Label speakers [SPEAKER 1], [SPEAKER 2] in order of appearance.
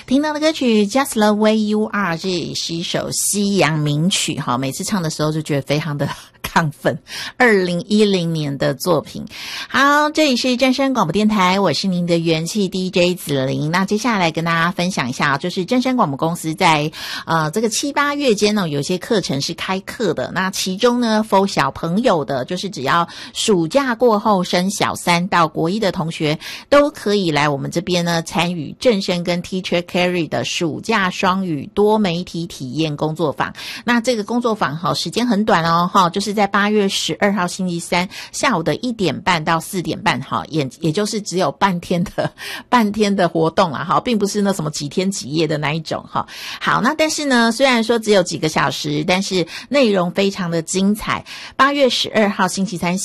[SPEAKER 1] 听到的歌曲 Just the Way You Are 这也是一首西洋名曲，每次唱的时候就觉得非常的亢奋。2010年的作品。好，这里是正声广播电台，我是您的元气 DJ 子琳。那接下来跟大家分享一下，就是正声广播公司在这个7、8月间呢，有些课程是开课的。那其中呢 for 小朋友的，就是只要暑假过后升小3到国1的同学，都可以来我们这边呢参与正声跟 Teacher Carry 的暑假双语多媒体体验工作坊。那这个工作坊时间很短哦，就是在8月12号星期三下午的1点半到4点半，也就是只有半天的活动啦，并不是那什么几天几夜的那一种。好，那但是呢，虽然说只有几个小时，但是内容非常的精彩。8月12号星期三